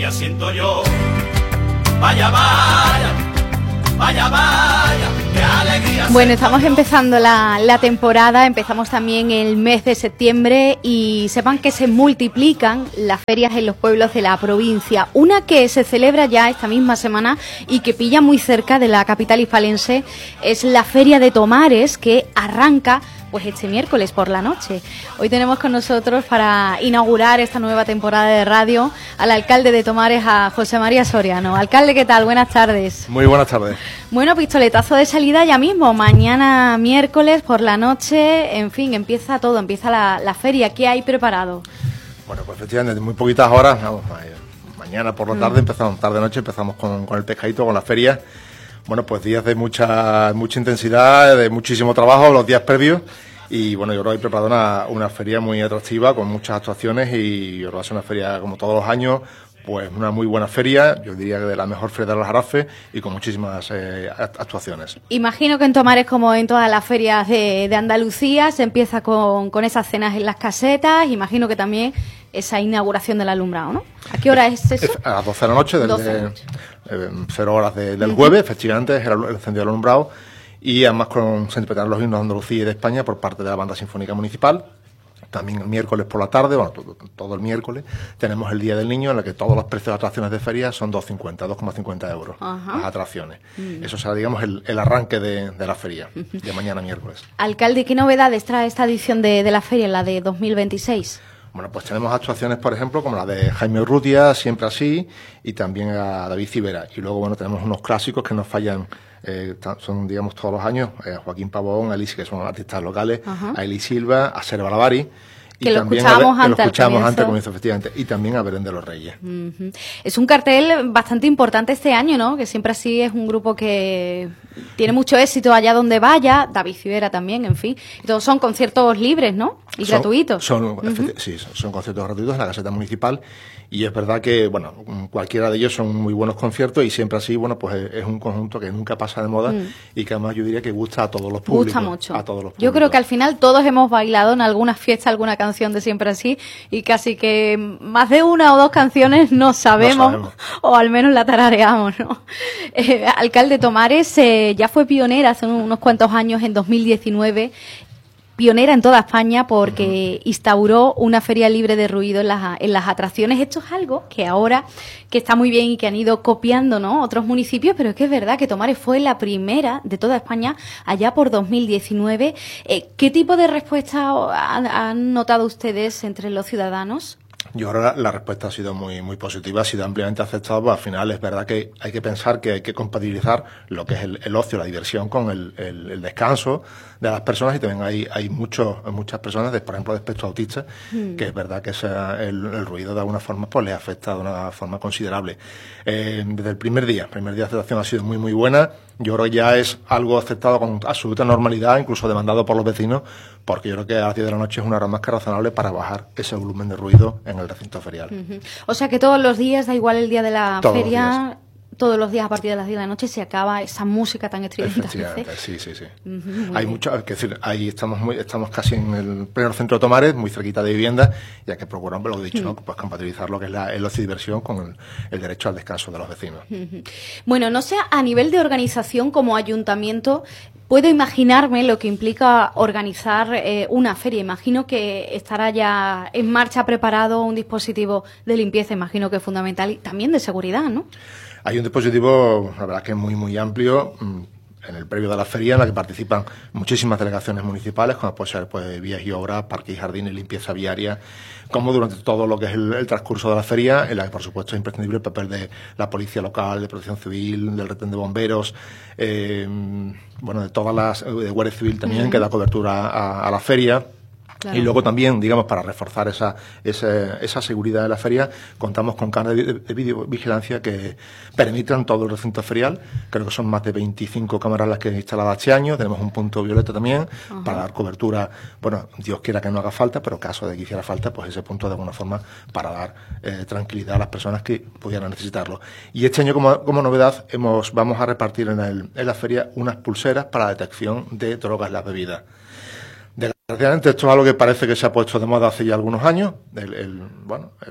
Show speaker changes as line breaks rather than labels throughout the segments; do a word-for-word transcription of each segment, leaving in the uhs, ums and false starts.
alegría siento yo. Vaya, vaya, vaya, vaya, qué alegría.
Bueno, estamos empezando la, la temporada, empezamos también el mes de septiembre y sepan que se multiplican las ferias en los pueblos de la provincia. Una que se celebra ya esta misma semana y que pilla muy cerca de la capital hispalense es la Feria de Tomares, que arranca pues este miércoles por la noche. Hoy tenemos con nosotros para inaugurar esta nueva temporada de radio al alcalde de Tomares, a José María Soriano. Alcalde, ¿qué tal? Buenas tardes.
Muy buenas tardes.
Bueno, pistoletazo de salida ya mismo, mañana miércoles por la noche, en fin, empieza todo, empieza la, la feria. ¿Qué hay preparado?
Bueno, pues efectivamente, en muy poquitas horas, vamos, mañana por la tarde, mm. empezamos tarde-noche, empezamos con, con el pescadito, con la feria. Bueno, pues días de mucha mucha intensidad, de muchísimo trabajo, los días previos. Y bueno, yo creo que he preparado una, una feria muy atractiva, con muchas actuaciones, y yo creo que va a ser una feria, como todos los años, pues una muy buena feria, yo diría que de la mejor feria de los Jarafes, y con muchísimas eh, actuaciones.
Imagino que en Tomares, como en todas las ferias de, de Andalucía, se empieza con, con esas cenas en las casetas, imagino que también esa inauguración del alumbrado, ¿no? ¿A qué hora es eso?
A las doce de la noche, del,
doce de la noche.
Eh, cero horas de, del jueves, efectivamente, es el, el encendido del alumbrado, y además con, se interpretarán los himnos de Andalucía y de España por parte de la Banda Sinfónica Municipal. También el miércoles por la tarde, bueno, todo, todo el miércoles, tenemos el Día del Niño, en el que todos los precios de atracciones de feria son dos cincuenta, dos coma cincuenta euros, Ajá. las atracciones. Mm. Eso será, digamos, el, el arranque de, de la feria, uh-huh. de mañana miércoles.
Alcalde, ¿qué novedades trae esta edición de, de la feria, la de dos mil veintiséis?
Bueno, pues tenemos actuaciones, por ejemplo, como la de Jaime Urrutia, Siempre Así, y también a David Civera. Y luego, bueno, tenemos unos clásicos que nos fallan, eh, son, digamos, todos los años, eh, Joaquín Pavón, Alicia, que son artistas locales, uh-huh. a Eli Silva, a Ser Balavari.
Que y lo escuchábamos
a,
antes.
Que lo escuchábamos antes, comienzo, efectivamente. Y también a Belén de los Reyes.
Uh-huh. Es un cartel bastante importante este año, ¿no? Que Siempre Así es un grupo que tiene mucho éxito allá donde vaya. David Civera también, en fin. Y todos son conciertos libres, ¿no? Y
son,
gratuitos.
Son, uh-huh. Sí, son, son conciertos gratuitos en la caseta municipal. Y es verdad que, bueno, cualquiera de ellos son muy buenos conciertos, y Siempre Así, bueno, pues es un conjunto que nunca pasa de moda mm. y que además yo diría que gusta a todos los públicos.
Gusta mucho.
A todos los públicos.
Yo creo que al final todos hemos bailado en alguna fiesta alguna canción de Siempre Así, y casi que más de una o dos canciones no sabemos, no sabemos. O al menos la tarareamos, ¿no? Eh, alcalde, Tomares eh, ya fue pionera hace unos cuantos años, en dos mil diecinueve, pionera en toda España, porque uh-huh. instauró una feria libre de ruido en las, en las atracciones. Esto es algo que ahora, que está muy bien y que han ido copiando, ¿no?, otros municipios, pero es que es verdad que Tomares fue la primera de toda España allá por dos mil diecinueve. Eh, ¿Qué tipo de respuesta han, han notado ustedes entre los ciudadanos?
Yo creo que la respuesta ha sido muy muy positiva, ha sido ampliamente aceptada. Pues al final es verdad que hay que pensar que hay que compatibilizar lo que es el, el ocio, la diversión, con el, el, el descanso de las personas, y también hay hay muchos muchas personas, de, por ejemplo, de espectro autista, mm. que es verdad que esa, el, el ruido de alguna forma pues les afecta de una forma considerable. Eh, desde el primer día, el primer día de aceptación ha sido muy muy buena. Yo creo que ya es algo aceptado con absoluta normalidad, incluso demandado por los vecinos, porque yo creo que a las diez de la noche es una hora más que razonable para bajar ese volumen de ruido en el recinto ferial. Uh-huh.
O sea que todos los días, da igual el día de la todos feria, los todos los días a partir de las diez de la noche se acaba esa música tan estridente.
Efectivamente, sí, sí, sí. Uh-huh, hay mucho, es decir, ahí estamos muy, estamos casi en el pleno centro de Tomares, muy cerquita de vivienda, y hay que procurar, lo he dicho, uh-huh. ¿no?, pues compatibilizar lo que es la, el ocio y diversión con el, el derecho al descanso de los vecinos.
Uh-huh. Bueno, no sé, a nivel de organización como ayuntamiento, puedo imaginarme lo que implica organizar eh, una feria. Imagino que estará ya en marcha, preparado un dispositivo de limpieza, imagino que es fundamental, y también de seguridad, ¿no?
Hay un dispositivo, la verdad, que es muy, muy amplio, en el previo de la feria, en la que participan muchísimas delegaciones municipales, como puede ser pues vías y obras, parques y jardines, limpieza viaria, como durante todo lo que es el, el transcurso de la feria, en la que por supuesto es imprescindible el papel de la policía local, de protección civil, del retén de bomberos, eh, bueno, de todas las, de Guardia Civil también, uh-huh. que da cobertura a, a la feria. Claro. Y luego también, digamos, para reforzar esa, esa, esa seguridad de la feria, contamos con cámaras de, de videovigilancia que permitan todo el recinto ferial. Creo que son más de veinticinco cámaras las que he instalado este año. Tenemos un punto violeta también, uh-huh. para dar cobertura. Bueno, Dios quiera que no haga falta, pero caso de que hiciera falta, pues ese punto de alguna forma para dar eh, tranquilidad a las personas que pudieran necesitarlo. Y este año, como, como novedad, hemos vamos a repartir en, el, en la feria unas pulseras para la detección de drogas en las bebidas. Desgraciadamente esto es algo que parece que se ha puesto de moda hace ya algunos años. El, el, bueno, el,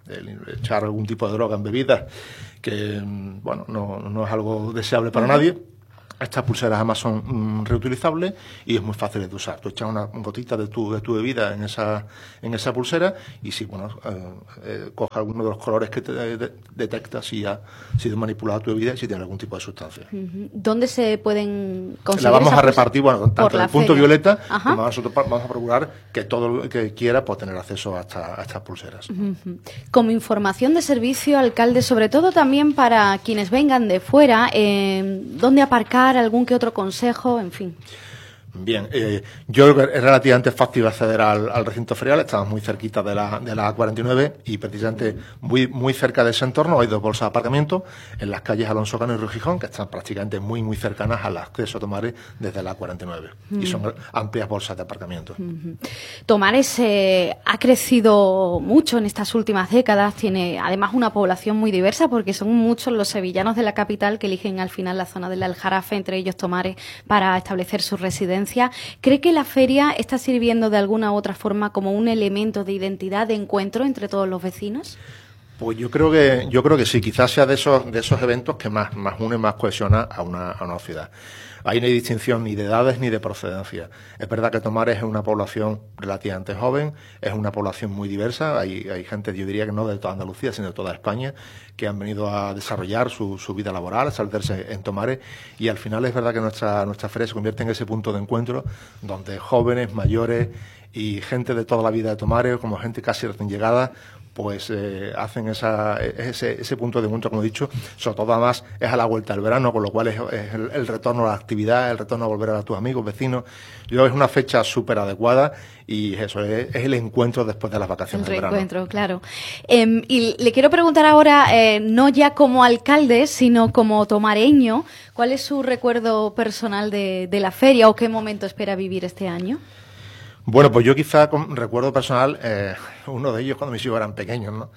el echar algún tipo de droga en bebidas, que, bueno, no, no es algo deseable para nadie. Estas pulseras además son mm, reutilizables y es muy fácil de usar. Tú echas una gotita de tu, de tu bebida en esa, en esa pulsera y si, bueno, eh, eh, coge alguno de los colores que te de, detecta si ha sido manipulada tu bebida y si tiene algún tipo de sustancia.
Uh-huh. ¿Dónde se pueden conseguir?
La vamos a repartir, bueno, tanto en el punto
feria.
violeta,
Ajá.
como nosotros vamos a procurar que todo el que quiera pueda tener acceso a, esta, a estas pulseras.
Uh-huh. Como información de servicio, alcalde, sobre todo también para quienes vengan de fuera, eh, ¿dónde aparcar? ¿Algún que otro consejo? En fin.
Bien, eh, yo creo que es relativamente fácil acceder al, al recinto ferial, estamos muy cerquita de la, de la A cuarenta y nueve y precisamente muy, muy cerca de ese entorno hay dos bolsas de aparcamiento en las calles Alonso Cano y Río Gijón, que están prácticamente muy, muy cercanas al acceso a Tomares desde la A cuarenta y nueve uh-huh. y son amplias bolsas de aparcamiento.
Uh-huh. Tomares eh, ha crecido mucho en estas últimas décadas, tiene además una población muy diversa porque son muchos los sevillanos de la capital que eligen al final la zona del Aljarafe, entre ellos Tomares, para establecer su residencia. ¿Cree que la feria está sirviendo de alguna u otra forma como un elemento de identidad, de encuentro entre todos los vecinos?
Pues yo creo que yo creo que sí, quizás sea de esos de esos eventos que más más une, más cohesiona a una a una ciudad. Ahí no hay distinción ni de edades ni de procedencia. Es verdad que Tomares es una población relativamente joven, es una población muy diversa. Hay, hay gente, yo diría que no de toda Andalucía, sino de toda España, que han venido a desarrollar su, su vida laboral, a establecerse en Tomares. Y al final es verdad que nuestra, nuestra feria se convierte en ese punto de encuentro donde jóvenes, mayores y gente de toda la vida de Tomares, como gente casi recién llegada, pues eh, hacen esa, ese, ese punto de encuentro, como he dicho, sobre todo además es a la vuelta del verano, con lo cual es, es el, el retorno a la actividad, el retorno a volver a tus amigos, vecinos. Yo creo que es una fecha súper adecuada y eso es, es el encuentro después de las vacaciones
el
de verano.
El reencuentro, claro. Eh, y le quiero preguntar ahora, eh, no ya como alcalde, sino como tomareño, ¿cuál es su recuerdo personal de, de la feria o qué momento espera vivir este año?
Bueno, pues yo quizá con recuerdo personal, eh, uno de ellos cuando mis hijos eran pequeños, ¿no?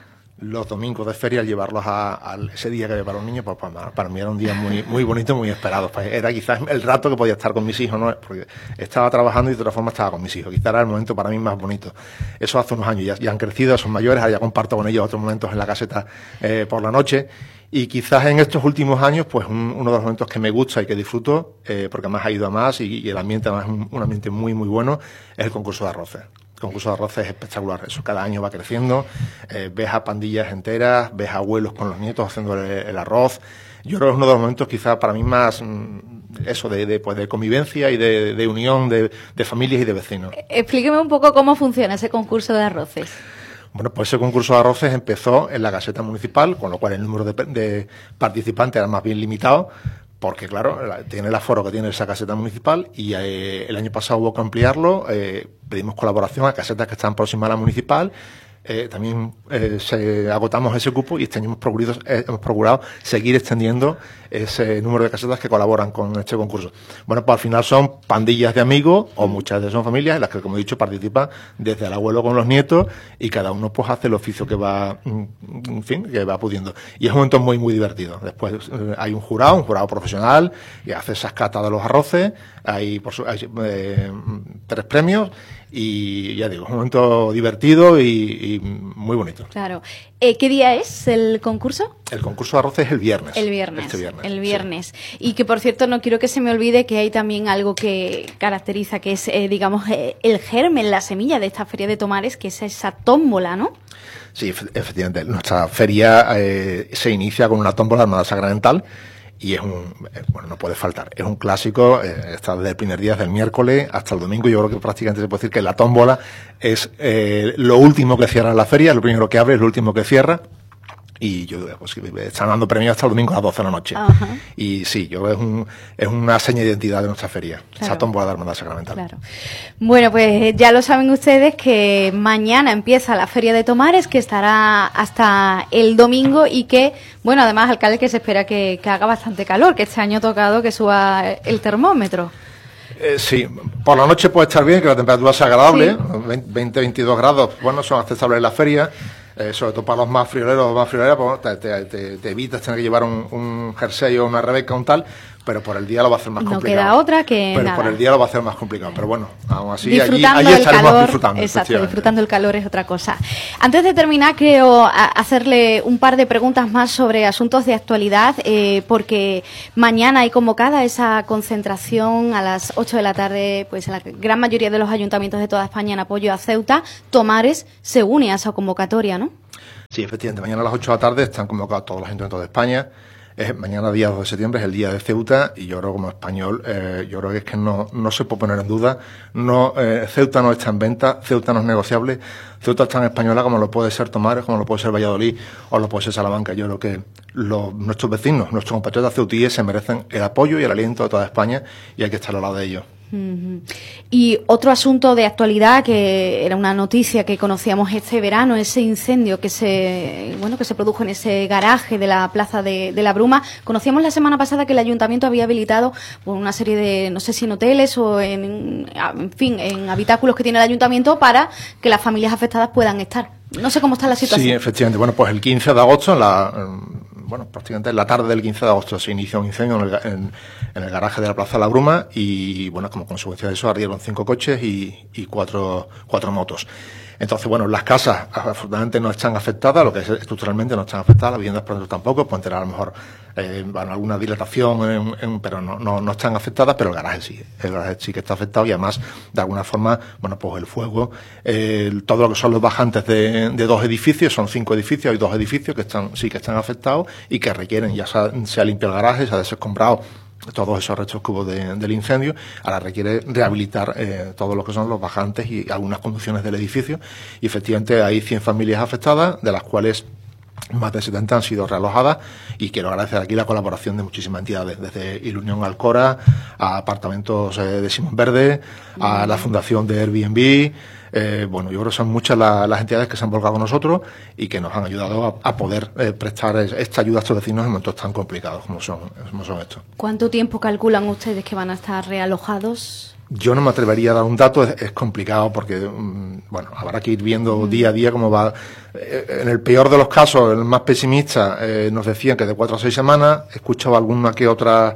Los domingos de feria, al llevarlos a, a ese día que había para los niños, pues para, para mí era un día muy muy bonito, muy esperado. Pues era quizás el rato que podía estar con mis hijos, ¿no? Porque estaba trabajando y de otra forma estaba con mis hijos. Quizás era el momento para mí más bonito. Eso hace unos años, ya, ya han crecido, son mayores, ahora ya comparto con ellos otros momentos en la caseta eh, por la noche. Y quizás en estos últimos años, pues un, uno de los momentos que me gusta y que disfruto, eh, porque además ha ido a más y, y el ambiente además es un, un ambiente muy, muy bueno, es el concurso de arroces. El concurso de arroces es espectacular, eso cada año va creciendo, eh, ves a pandillas enteras, ves a abuelos con los nietos haciendo el, el arroz. Yo creo que es uno de los momentos quizás para mí más, eso, de, de, pues de convivencia y de, de unión de, de familias y de vecinos.
Explíqueme un poco cómo funciona ese concurso de arroces.
Bueno, pues ese concurso de arroces empezó en la caseta municipal, con lo cual el número de, de participantes era más bien limitado, porque claro, tiene el aforo que tiene esa caseta municipal y eh, el año pasado hubo que ampliarlo, eh, pedimos colaboración a casetas que están próximas a la municipal, eh, también eh, se, agotamos ese cupo y este año hemos procurado, eh, hemos procurado seguir extendiendo ese número de casetas que colaboran con este concurso. Bueno, pues al final son pandillas de amigos o muchas de ellas son familias en las que, como he dicho, participan desde el abuelo con los nietos y cada uno pues hace el oficio que va, en fin, que va pudiendo. Y es un momento muy, muy divertido. Después eh, hay un jurado, un jurado profesional que hace esas catas de los arroces, hay, por su, hay eh, tres premios y ya digo, es un momento divertido y, y muy bonito.
Claro. Eh, ¿Qué día es el concurso?
El concurso de arroces es el viernes.
El viernes.
Este viernes.
El viernes.
Sí.
Y que, por cierto, no quiero que se me olvide que hay también algo que caracteriza, que es, eh, digamos, eh, el germen, la semilla de esta Feria de Tomares, que es esa tómbola, ¿no?
Sí, efectivamente. Nuestra feria eh, se inicia con una tómbola armada sacramental y es un, bueno, no puede faltar, es un clásico, eh, está desde el primer día, desde el miércoles hasta el domingo. Yo creo que prácticamente se puede decir que la tómbola es eh, lo último que cierra la feria, lo primero que abre es lo último que cierra. Y yo, pues, están dando premios hasta el domingo a las doce de la noche. Ajá. Y sí, yo es un, es una seña de identidad de nuestra feria, claro. Esa tómbola de Hermandad Sacramental.
Claro. Bueno, pues ya lo saben ustedes que mañana empieza la Feria de Tomares, que estará hasta el domingo y que, bueno, además, alcalde, que se espera que, que haga bastante calor, que este año ha tocado que suba el termómetro.
Eh, sí, por la noche puede estar bien, que la temperatura sea agradable, sí. veinte, veintidós grados, bueno, son aceptables en la feria. Eh, sobre todo para los más frioleros o más frioleras, pues, te, te, te, te evitas tener que llevar un, un jersey o una rebeca o un tal, pero por el día lo va a hacer más
no
complicado.
No queda otra que
Pero
nada.
por el día lo va a hacer más complicado. Pero bueno, aún así,
disfrutando
allí, allí estaremos
calor,
disfrutando.
Exacto, disfrutando el calor es otra cosa. Antes de terminar, creo hacerle un par de preguntas más sobre asuntos de actualidad, eh, porque mañana hay convocada esa concentración a las ocho de la tarde, pues en la gran mayoría de los ayuntamientos de toda España en apoyo a Ceuta. Tomares se une a esa convocatoria, ¿no?
Sí, efectivamente. Mañana a las ocho de la tarde están convocados todos los ayuntamientos de España. Es, mañana, día dos de septiembre, es el día de Ceuta, y yo creo, como español, eh, yo creo que es que no, no se puede poner en duda. No, eh, Ceuta no está en venta, Ceuta no es negociable, Ceuta está en española como lo puede ser Tomares, como lo puede ser Valladolid o lo puede ser Salamanca. Yo creo que los, nuestros vecinos, nuestros compatriotas ceutíes se merecen el apoyo y el aliento de toda España, y hay que estar al lado de ellos.
Uh-huh. Y otro asunto de actualidad, que era una noticia que conocíamos este verano, ese incendio que se bueno que se produjo en ese garaje de la Plaza de, de la Bruma. Conocíamos la semana pasada que el Ayuntamiento había habilitado pues, una serie de, no sé si en hoteles o en, en fin, en habitáculos que tiene el Ayuntamiento para que las familias afectadas puedan estar. No sé cómo está la situación.
Sí, efectivamente. Bueno, pues el quince de agosto, en la, bueno, prácticamente en la tarde del quince de agosto se inició un incendio en el, en, en el garaje de la Plaza de la Bruma y, bueno, como consecuencia de eso ardieron cinco coches y, y cuatro, cuatro motos. Entonces, bueno, las casas afortunadamente no están afectadas, lo que es estructuralmente no están afectadas, las viviendas por dentro tampoco, pueden tener a lo mejor eh, bueno, alguna dilatación, en, en, pero no, no, no están afectadas, pero el garaje sí, el garaje sí que está afectado y además, de alguna forma, bueno, pues el fuego, eh, todo lo que son los bajantes de, de dos edificios, son cinco edificios, hay dos edificios que están, sí que están afectados y que requieren, ya se ha, se ha limpiado el garaje, se ha desescombrado todos esos restos que hubo de, del incendio. Ahora requiere rehabilitar eh, todo lo que son los bajantes y algunas conducciones del edificio, y efectivamente hay cien familias afectadas, de las cuales más de setenta han sido realojadas, y quiero agradecer aquí la colaboración de muchísimas entidades, desde Ilunión Alcora a Apartamentos eh, de Simón Verde, a la Fundación de Airbnb. Eh, bueno, yo creo que son muchas la, las entidades que se han volcado con nosotros y que nos han ayudado a, a poder eh, prestar esta ayuda a estos vecinos en momentos tan complicados como son, como son estos.
¿Cuánto tiempo calculan ustedes que van a estar realojados?
Yo no me atrevería a dar un dato, es, es complicado porque, bueno, habrá que ir viendo día a día cómo va. Eh, en el peor de los casos, el más pesimista, eh, nos decían que de cuatro a seis semanas. He escuchado alguna que otra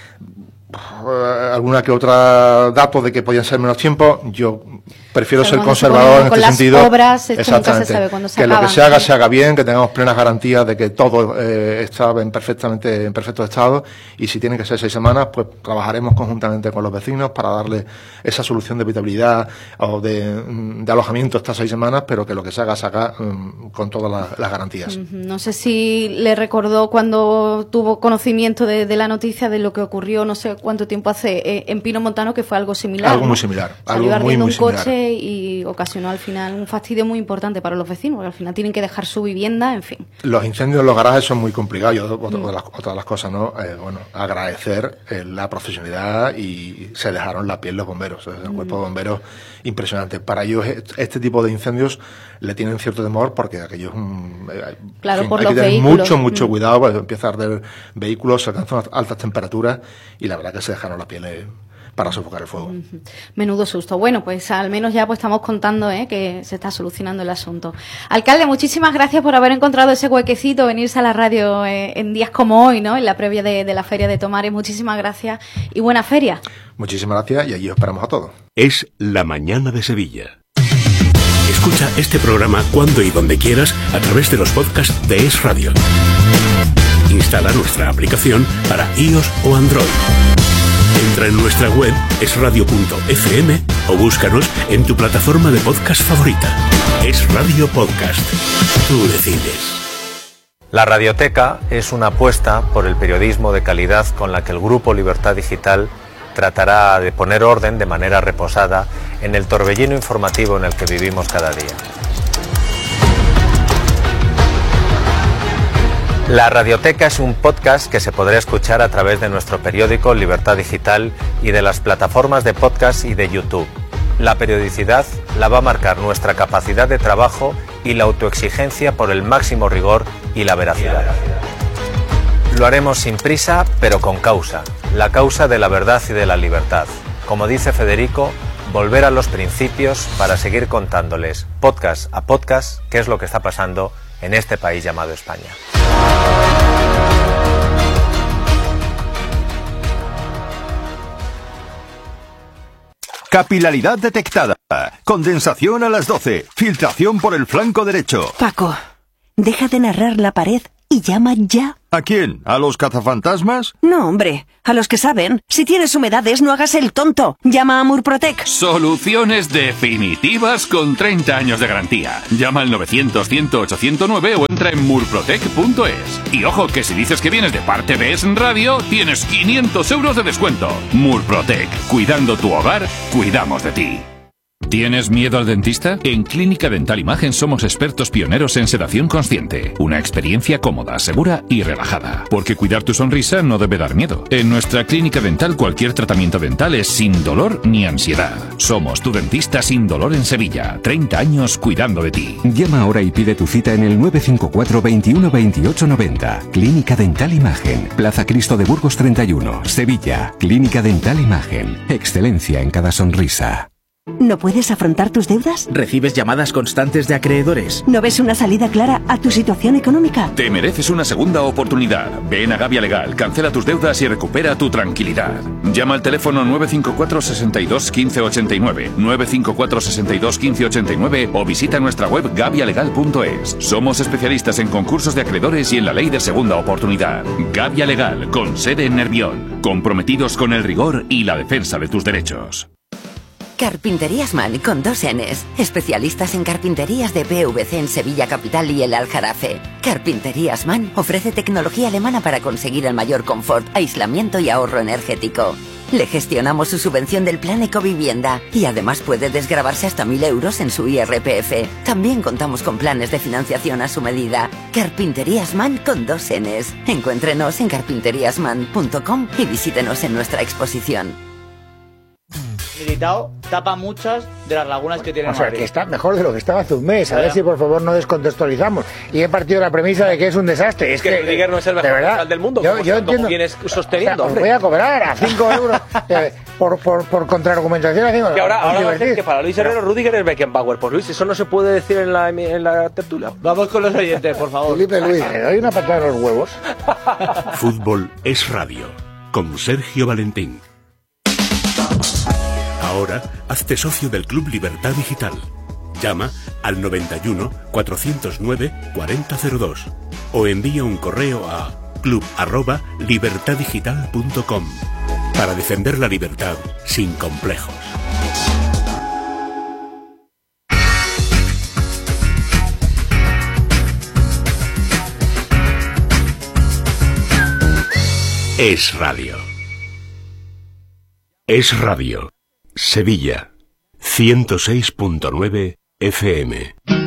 alguna que otra dato de que podían ser menos tiempo. Yo prefiero ser conservador en este sentido.
Obras, exactamente, se sabe cuándo se
que
acaban.
Lo que se haga se haga bien, que tengamos plenas garantías de que todo eh, está en perfectamente en perfecto estado, y si tienen que ser seis semanas, pues trabajaremos conjuntamente con los vecinos para darle esa solución de habitabilidad o de, de alojamiento estas seis semanas, pero que lo que se haga se haga um, con todas las, las garantías.
No sé si le recordó cuando tuvo conocimiento de, de la noticia de lo que ocurrió, no sé cuánto tiempo hace eh, en Pino Montano, que fue algo similar.
Algo
¿no?
muy similar.
Salió
algo muy, muy
un
similar.
coche y ocasionó al final un fastidio muy importante para los vecinos, porque al final tienen que dejar su vivienda, en fin.
Los incendios en los garajes son muy complicados. Yo, otra, mm. de las, otra de las cosas, ¿no? Eh, bueno, agradecer eh, la profesionalidad, y se dejaron la piel los bomberos. El mm. cuerpo de bomberos, impresionante. Para ellos, este tipo de incendios le tienen cierto temor, porque aquello es un... Eh,
claro,
en fin,
por
hay
los
que tener
vehículos.
mucho, mucho
mm.
cuidado, porque empieza a arder vehículos, se alcanzan altas temperaturas, y la verdad que se dejaron la piel eh, para sofocar el fuego.
Uh-huh. Menudo susto. Bueno, pues al menos ya pues estamos contando ¿eh? que se está solucionando el asunto. Alcalde, muchísimas gracias por haber encontrado ese huequecito, venirse a la radio eh, en días como hoy, ¿no? En la previa de, de la Feria de Tomares. Muchísimas gracias y buena feria.
Muchísimas gracias, y allí os esperamos a todos.
Es La Mañana de Sevilla. Escucha este programa cuando y donde quieras a través de los podcasts de Es Radio. Instala nuestra aplicación para iOS o Android. Entra en nuestra web es radio punto f m o búscanos en tu plataforma de podcast favorita. Es Radio Podcast. Tú decides.
La Radioteca es una apuesta por el periodismo de calidad con la que el Grupo Libertad Digital tratará de poner orden de manera reposada en el torbellino informativo en el que vivimos cada día. La Radioteca es un podcast que se podrá escuchar a través de nuestro periódico Libertad Digital y de las plataformas de podcast y de YouTube. La periodicidad la va a marcar nuestra capacidad de trabajo y la autoexigencia por el máximo rigor y la veracidad. Lo haremos sin prisa, pero con causa, la causa de la verdad y de la libertad. Como dice Federico, volver a los principios para seguir contándoles podcast a podcast qué es lo que está pasando en este país llamado España.
Capilaridad detectada. Condensación a las doce. Filtración por el flanco derecho.
Paco, deja de narrar la pared y llama ya.
¿A quién? ¿A los cazafantasmas?
No, hombre, a los que saben. Si tienes humedades, no hagas el tonto. Llama a Murprotec.
Soluciones definitivas con treinta años de garantía. Llama al novecientos, cien, ocho cero nueve o entra en murprotec punto es. Y ojo, que si dices que vienes de parte de Es Radio, tienes quinientos euros de descuento. Murprotec. Cuidando tu hogar, cuidamos de ti. ¿Tienes miedo al dentista? En Clínica Dental Imagen somos expertos pioneros en sedación consciente. Una experiencia cómoda, segura y relajada. Porque cuidar tu sonrisa no debe dar miedo. En nuestra clínica dental cualquier tratamiento dental es sin dolor ni ansiedad. Somos tu dentista sin dolor en Sevilla. treinta años cuidando de ti.
Llama ahora y pide tu cita en el nueve cinco cuatro, veintiuno, veintiocho, noventa. Clínica Dental Imagen. Plaza Cristo de Burgos treinta y uno, Sevilla. Clínica Dental Imagen. Excelencia en cada sonrisa.
¿No puedes afrontar tus deudas?
¿Recibes llamadas constantes de acreedores?
¿No ves una salida clara a tu situación económica?
Te mereces una segunda oportunidad. Ven a Gavia Legal, cancela tus deudas y recupera tu tranquilidad. Llama al teléfono nueve cinco cuatro, sesenta y dos, quince ochenta y nueve, nueve cinco cuatro, sesenta y dos, quince ochenta y nueve o visita nuestra web gavia legal punto es. Somos especialistas en concursos de acreedores y en la ley de segunda oportunidad. Gavia Legal, con sede en Nervión. Comprometidos con el rigor y la defensa de tus derechos.
Carpinterías Man con dos Ns. Especialistas en carpinterías de P V C en Sevilla Capital y el Aljarafe. Carpinterías Man ofrece tecnología alemana para conseguir el mayor confort, aislamiento y ahorro energético. Le gestionamos su subvención del plan Ecovivienda y además puede desgravarse hasta mil euros en su I R P F. También contamos con planes de financiación a su medida. Carpinterías Man con dos Ns. Encuéntrenos en carpinterías man punto com y visítenos en nuestra exposición.
Militao tapa muchas de las lagunas que tiene
O sea,
Madrid.
que está mejor de lo que estaba hace un mes. A
Claro.
ver si por favor no descontextualizamos. Y he partido de la premisa de que es un desastre.
Es que Rudiger no es el mejor
de verdad,
central del mundo.
Yo,
como-
yo
como
entiendo.
vienes sosteniendo,
O sea, os
hombre.
voy a cobrar a cinco euros eh, por, por, por contraargumentación. Así,
Que ahora,
os
ahora va a
divertís.
ser que para Luis Herrero Rudiger es Beckenbauer. Pues Luis, eso no se puede decir en la, en la tertulia.
Vamos con los oyentes, por favor.
Felipe Luis, le doy una patada en los huevos.
Fútbol es radio, con Sergio Valentín. Ahora, hazte socio del Club Libertad Digital. Llama al noventa y uno, cuatrocientos nueve, cuarenta cero dos o envía un correo a club arroba libertad digital punto com para defender la libertad sin complejos. Es radio. Es radio. Sevilla, ciento seis punto nueve F M.